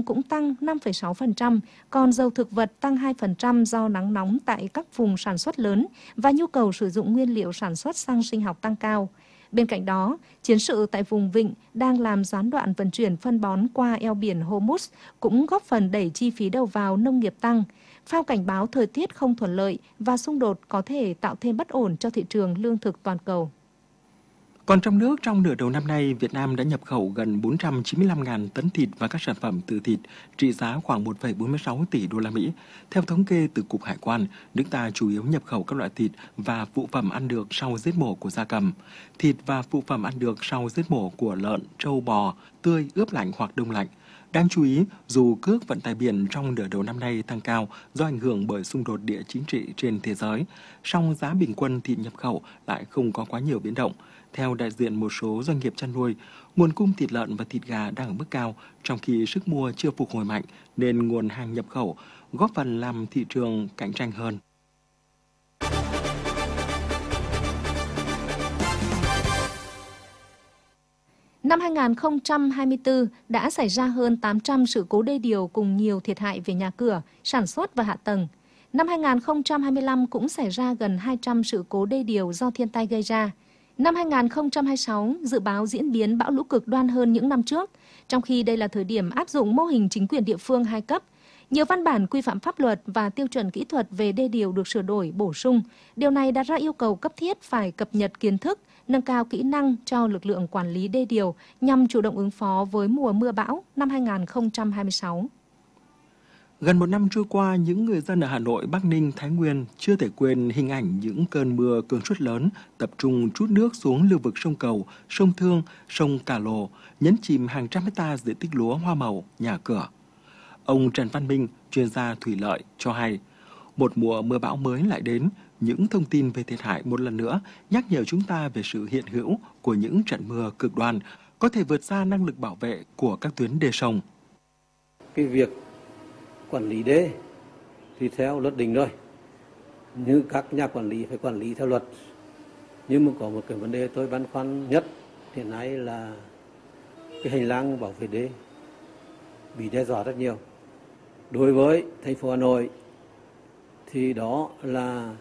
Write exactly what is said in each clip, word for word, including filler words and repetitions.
dùng cũng tăng năm phẩy sáu phần trăm, còn dầu thực vật tăng hai phần trăm do nắng nóng tại các vùng sản xuất lớn và nhu cầu sử dụng nguyên liệu sản xuất xăng sinh học tăng cao. Bên cạnh đó, chiến sự tại vùng Vịnh đang làm gián đoạn vận chuyển phân bón qua eo biển Hormuz cũng góp phần đẩy chi phí đầu vào nông nghiệp tăng. Phao cảnh báo thời tiết không thuận lợi và xung đột có thể tạo thêm bất ổn cho thị trường lương thực toàn cầu. Còn trong nước, trong nửa đầu năm nay, Việt Nam đã nhập khẩu gần bốn trăm chín mươi lăm nghìn tấn thịt và các sản phẩm từ thịt, trị giá khoảng một phẩy bốn mươi sáu tỷ đô la Mỹ. Theo thống kê từ Cục Hải quan, nước ta chủ yếu nhập khẩu các loại thịt và phụ phẩm ăn được sau giết mổ của gia cầm. Thịt và phụ phẩm ăn được sau giết mổ của lợn, trâu, bò, tươi, ướp lạnh hoặc đông lạnh. Đáng chú ý, dù cước vận tải biển trong nửa đầu năm nay tăng cao do ảnh hưởng bởi xung đột địa chính trị trên thế giới, song giá bình quân thịt nhập khẩu lại không có quá nhiều biến động. Theo đại diện một số doanh nghiệp chăn nuôi, nguồn cung thịt lợn và thịt gà đang ở mức cao, trong khi sức mua chưa phục hồi mạnh, nên nguồn hàng nhập khẩu góp phần làm thị trường cạnh tranh hơn. Năm hai nghìn không trăm hai mươi tư đã xảy ra hơn tám trăm sự cố đê điều cùng nhiều thiệt hại về nhà cửa, sản xuất và hạ tầng. Năm hai nghìn không trăm hai mươi lăm cũng xảy ra gần hai trăm sự cố đê điều do thiên tai gây ra. Năm hai nghìn không trăm hai mươi sáu, dự báo diễn biến bão lũ cực đoan hơn những năm trước, trong khi đây là thời điểm áp dụng mô hình chính quyền địa phương hai cấp. Nhiều văn bản quy phạm pháp luật và tiêu chuẩn kỹ thuật về đê điều được sửa đổi, bổ sung. Điều này đặt ra yêu cầu cấp thiết phải cập nhật kiến thức, nâng cao kỹ năng cho lực lượng quản lý đê điều nhằm chủ động ứng phó với mùa mưa bão năm hai nghìn không trăm hai mươi sáu. Gần một năm trôi qua, những người dân ở Hà Nội, Bắc Ninh, Thái Nguyên chưa thể quên hình ảnh những cơn mưa cơn suất lớn tập trung trút nước xuống lưu vực sông Cầu, sông Thương, sông Cà Lồ, nhấn chìm hàng trăm hecta diện tích lúa hoa màu, nhà cửa. Ông Trần Văn Minh, chuyên gia thủy lợi, cho hay, một mùa mưa bão mới lại đến, những thông tin về thiệt hại một lần nữa nhắc nhở chúng ta về sự hiện hữu của những trận mưa cực đoan có thể vượt xa năng lực bảo vệ của các tuyến đê sông. Cái việc quản lý đê thì theo luật định rồi, như các nhà quản lý phải quản lý theo luật. Nhưng mà có một cái vấn đề tôi băn khoăn nhất hiện nay là cái hành lang bảo vệ đê bị đe dọa rất nhiều. Đối với thành phố Hà Nội thì đó là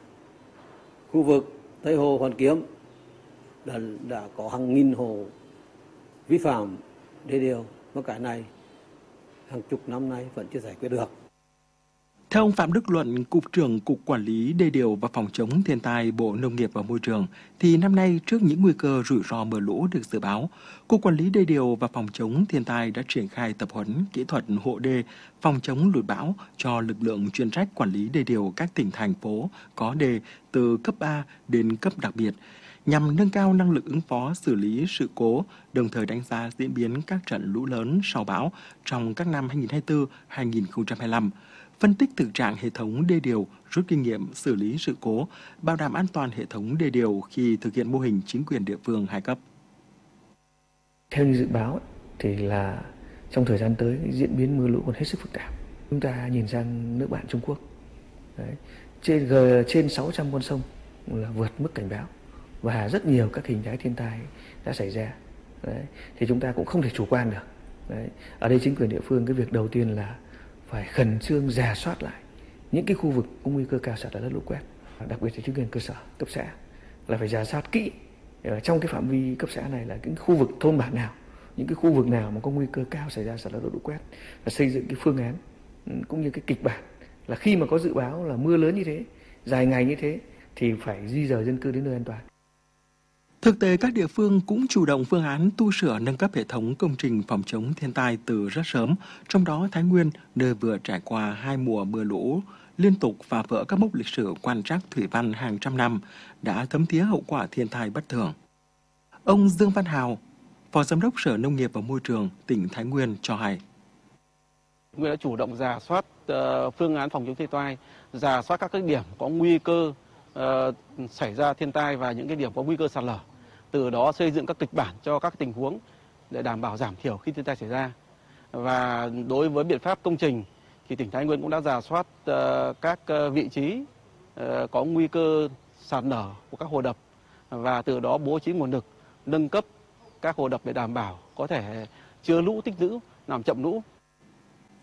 khu vực Tây Hồ, Hoàn Kiếm đã, đã có hàng nghìn hồ vi phạm đê điều, và cái này hàng chục năm nay vẫn chưa giải quyết được. Theo ông Phạm Đức Luận, Cục trưởng Cục Quản lý Đê điều và Phòng chống thiên tai Bộ Nông nghiệp và Môi trường, thì năm nay trước những nguy cơ rủi ro mưa lũ được dự báo, Cục Quản lý Đê điều và Phòng chống thiên tai đã triển khai tập huấn kỹ thuật hộ đê, phòng chống lụt bão cho lực lượng chuyên trách quản lý đê điều các tỉnh thành phố có đê từ cấp ba đến cấp đặc biệt, nhằm nâng cao năng lực ứng phó xử lý sự cố, đồng thời đánh giá diễn biến các trận lũ lớn sau bão trong các năm hai nghìn không trăm hai mươi tư đến hai nghìn không trăm hai mươi lăm. Phân tích thực trạng hệ thống đê điều, rút kinh nghiệm xử lý sự cố, bảo đảm an toàn hệ thống đê điều khi thực hiện mô hình chính quyền địa phương hai cấp. Theo như dự báo thì là trong thời gian tới diễn biến mưa lũ còn hết sức phức tạp. Chúng ta nhìn sang nước bạn Trung Quốc, đấy, trên g trên sáu trăm con sông là vượt mức cảnh báo và rất nhiều các hình thái thiên tai đã xảy ra. Đấy, thì chúng ta cũng không thể chủ quan được. Đấy, ở đây chính quyền địa phương cái việc đầu tiên là phải khẩn trương rà soát lại những cái khu vực có nguy cơ cao sạt lở đất, lũ quét, đặc biệt là chính quyền cơ sở, cấp xã là phải rà soát kỹ trong cái phạm vi cấp xã này là những khu vực thôn bản nào, những cái khu vực nào mà có nguy cơ cao xảy ra sạt lở đất, lũ quét, và xây dựng cái phương án cũng như cái kịch bản là khi mà có dự báo là mưa lớn như thế, dài ngày như thế thì phải di dời dân cư đến nơi an toàn. Thực tế, các địa phương cũng chủ động phương án tu sửa nâng cấp hệ thống công trình phòng chống thiên tai từ rất sớm, trong đó Thái Nguyên, nơi vừa trải qua hai mùa mưa lũ liên tục phá vỡ các mốc lịch sử quan trắc thủy văn hàng trăm năm, đã thấm thía hậu quả thiên tai bất thường. Ông Dương Văn Hào, Phó Giám đốc Sở Nông nghiệp và Môi trường tỉnh Thái Nguyên cho hay. Nguyên đã chủ động rà soát uh, phương án phòng chống thiên tai, rà soát các cái điểm có nguy cơ uh, xảy ra thiên tai và những cái điểm có nguy cơ sạt lở. Từ đó xây dựng các kịch bản cho các tình huống để đảm bảo giảm thiểu khi thiên tai xảy ra. Và đối với biện pháp công trình thì tỉnh Thái Nguyên cũng đã rà soát uh, các uh, vị trí uh, có nguy cơ sạt lở của các hồ đập và từ đó bố trí nguồn lực nâng cấp các hồ đập để đảm bảo có thể chứa lũ, tích trữ, làm chậm lũ.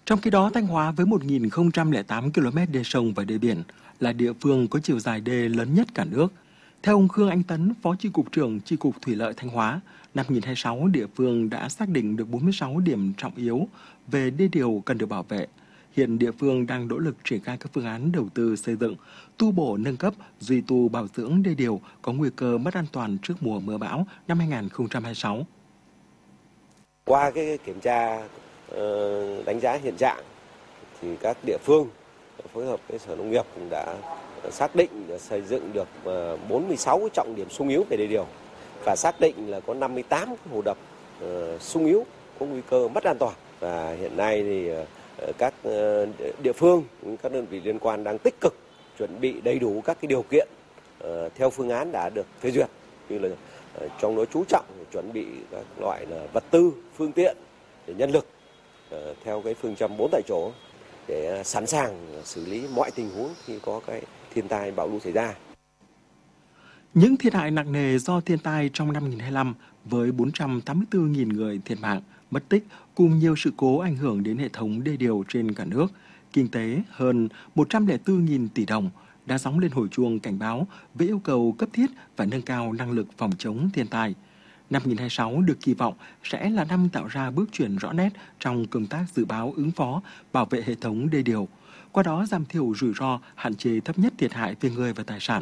Trong khi đó, Thanh Hóa với một nghìn không trăm lẻ tám ki lô mét đê sông và đê biển là địa phương có chiều dài đê lớn nhất cả nước. Theo ông Khương Anh Tấn, Phó Chi cục trưởng Chi cục Thủy lợi Thanh Hóa, năm hai nghìn không trăm hai mươi sáu, địa phương đã xác định được bốn mươi sáu điểm trọng yếu về đê điều cần được bảo vệ. Hiện địa phương đang nỗ lực triển khai các phương án đầu tư xây dựng, tu bổ nâng cấp, duy tu bảo dưỡng đê điều có nguy cơ mất an toàn trước mùa mưa bão năm hai nghìn không trăm hai mươi sáu. Qua cái kiểm tra đánh giá hiện trạng thì các địa phương phối hợp với Sở Nông nghiệp cũng đã xác định xây dựng được bốn mươi sáu trọng điểm xung yếu về đê điều và xác định là có năm mươi tám hồ đập xung yếu có nguy cơ mất an toàn. Và hiện nay thì các địa phương, các đơn vị liên quan đang tích cực chuẩn bị đầy đủ các cái điều kiện theo phương án đã được phê duyệt, như là trong đó chú trọng chuẩn bị các loại là vật tư, phương tiện, nhân lực theo cái phương châm bốn tại chỗ để sẵn sàng xử lý mọi tình huống khi có cái thiên tai bão lũ xảy ra. Những thiệt hại nặng nề do thiên tai trong năm hai nghìn không trăm hai mươi lăm với bốn trăm tám mươi tư nghìn người thiệt mạng, mất tích cùng nhiều sự cố ảnh hưởng đến hệ thống đê điều trên cả nước, kinh tế hơn một trăm lẻ tư nghìn tỷ đồng đã gióng lên hồi chuông cảnh báo về yêu cầu cấp thiết và nâng cao năng lực phòng chống thiên tai. Năm hai nghìn không trăm hai mươi sáu được kỳ vọng sẽ là năm tạo ra bước chuyển rõ nét trong công tác dự báo ứng phó, bảo vệ hệ thống đê điều, qua đó giảm thiểu rủi ro, hạn chế thấp nhất thiệt hại về người và tài sản.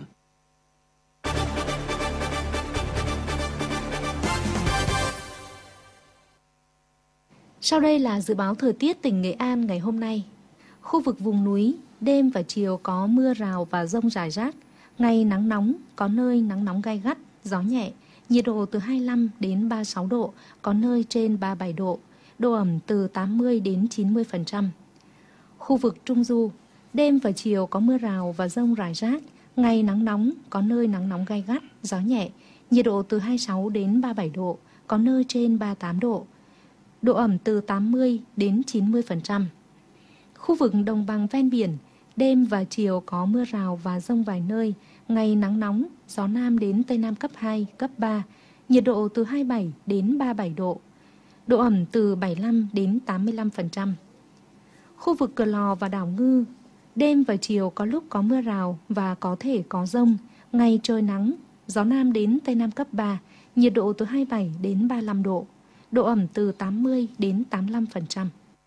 Sau đây là dự báo thời tiết tỉnh Nghệ An ngày hôm nay. Khu vực vùng núi, đêm và chiều có mưa rào và dông rải rác. Ngày nắng nóng, có nơi nắng nóng gay gắt, gió nhẹ. Nhiệt độ từ hai mươi lăm đến ba mươi sáu độ, có nơi trên ba mươi bảy độ. Độ ẩm từ tám mươi đến chín mươi phần trăm. Khu vực Trung Du, đêm và chiều có mưa rào và dông rải rác. Ngày nắng nóng, có nơi nắng nóng gay gắt, gió nhẹ. Nhiệt độ từ hai mươi sáu đến ba mươi bảy độ, có nơi trên ba mươi tám độ. Độ ẩm từ tám mươi đến chín mươi phần trăm. Khu vực đồng bằng ven biển, đêm và chiều có mưa rào và dông vài nơi, ngày nắng nóng, gió nam đến tây nam cấp hai, cấp ba, nhiệt độ từ hai mươi bảy đến ba mươi bảy độ, độ ẩm từ bảy mươi lăm đến tám mươi lăm phần trăm. Khu vực Cửa Lò và đảo Ngư, đêm và chiều có lúc có mưa rào và có thể có dông, ngày trời nắng, gió nam đến tây nam cấp ba, nhiệt độ từ hai mươi bảy đến ba mươi lăm độ, độ ẩm từ tám mươi đến tám mươi lăm phần trăm.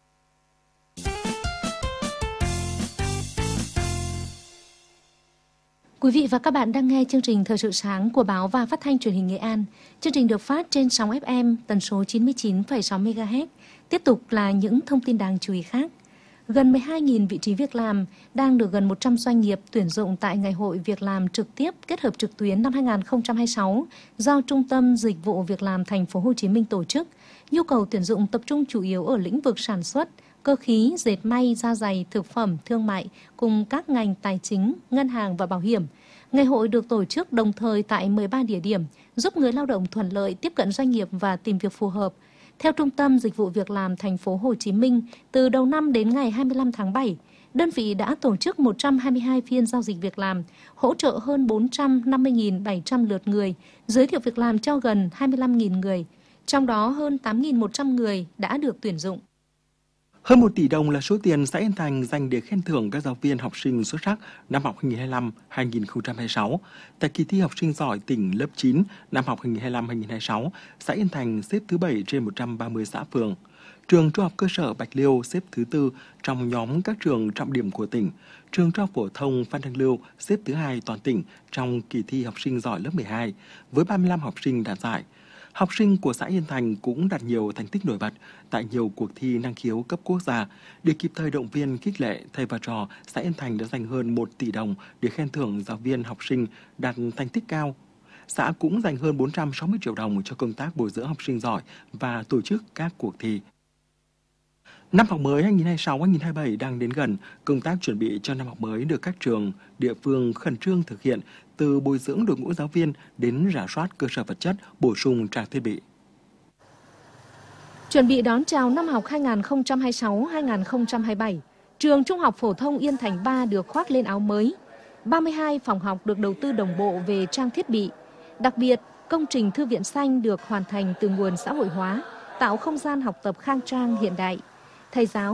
Quý vị và các bạn đang nghe chương trình Thời sự sáng của Báo và Phát thanh Truyền hình Nghệ An. Chương trình được phát trên sóng ép em tần số chín mươi chín phẩy sáu mê ga héc. Tiếp tục là những thông tin đáng chú ý khác. Gần mười hai nghìn vị trí việc làm đang được gần một trăm doanh nghiệp tuyển dụng tại Ngày hội Việc làm trực tiếp kết hợp trực tuyến năm hai nghìn không trăm hai mươi sáu do Trung tâm Dịch vụ Việc làm Thành phố Hồ Chí Minh tổ chức. Nhu cầu tuyển dụng tập trung chủ yếu ở lĩnh vực sản xuất, cơ khí, dệt may, da giày, thực phẩm, thương mại cùng các ngành tài chính, ngân hàng và bảo hiểm. Ngày hội được tổ chức đồng thời tại mười ba địa điểm, giúp người lao động thuận lợi tiếp cận doanh nghiệp và tìm việc phù hợp. Theo Trung tâm Dịch vụ Việc làm Thành phố Hồ Chí Minh, từ đầu năm đến ngày hai mươi lăm tháng bảy, đơn vị đã tổ chức một trăm hai mươi hai phiên giao dịch việc làm, hỗ trợ hơn bốn trăm năm mươi nghìn bảy trăm lượt người, giới thiệu việc làm cho gần hai mươi lăm nghìn người. Trong đó hơn tám nghìn một trăm người đã được tuyển dụng. Hơn một tỷ đồng là số tiền xã Yên Thành dành để khen thưởng các giáo viên học sinh xuất sắc năm học hai nghìn không trăm hai mươi lăm hai nghìn không trăm hai mươi sáu. Tại kỳ thi học sinh giỏi tỉnh lớp chín năm học hai nghìn không trăm hai mươi lăm hai nghìn không trăm hai mươi sáu, xã Yên Thành xếp thứ bảy trên một trăm ba mươi xã phường. Trường Trung học cơ sở Bạch Liêu xếp thứ tư trong nhóm các trường trọng điểm của tỉnh. Trường Trung học phổ thông Phan Đăng Lưu xếp thứ hai toàn tỉnh trong kỳ thi học sinh giỏi lớp mười hai với ba mươi lăm học sinh đạt giải. Học sinh của xã Yên Thành cũng đạt nhiều thành tích nổi bật tại nhiều cuộc thi năng khiếu cấp quốc gia. Để kịp thời động viên khích lệ thầy và trò, xã Yên Thành đã dành hơn một tỷ đồng để khen thưởng giáo viên học sinh đạt thành tích cao. Xã cũng dành hơn bốn trăm sáu mươi triệu đồng cho công tác bồi dưỡng học sinh giỏi và tổ chức các cuộc thi. Năm học mới hai nghìn không trăm hai mươi sáu hai nghìn không trăm hai mươi bảy đang đến gần, công tác chuẩn bị cho năm học mới được các trường, địa phương khẩn trương thực hiện từ bồi dưỡng đội ngũ giáo viên đến rà soát cơ sở vật chất, bổ sung trang thiết bị. Chuẩn bị đón chào năm học hai nghìn không trăm hai mươi sáu hai nghìn không trăm hai mươi bảy, trường Trung học phổ thông Yên Thành ba được khoác lên áo mới. ba mươi hai phòng học được đầu tư đồng bộ về trang thiết bị. Đặc biệt, công trình thư viện xanh được hoàn thành từ nguồn xã hội hóa, tạo không gian học tập khang trang hiện đại. Thầy giáo